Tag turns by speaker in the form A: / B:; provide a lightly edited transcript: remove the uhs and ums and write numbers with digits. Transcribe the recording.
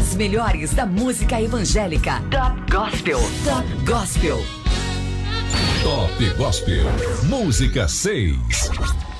A: As melhores da música evangélica. Top Gospel. Top Gospel.
B: Top Gospel. Música 6.